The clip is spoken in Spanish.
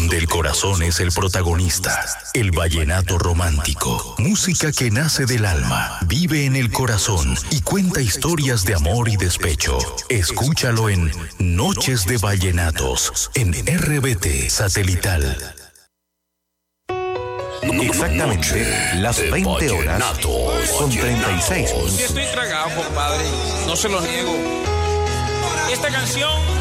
donde el corazón es el protagonista. El vallenato romántico, música que nace del alma, vive en el corazón y cuenta historias de amor y despecho. Escúchalo en Noches de Vallenatos, en RBT Satelital. Exactamente las 20 horas con 36 minutos. Sí, estoy tragado, compadre. No se lo niego. Esta canción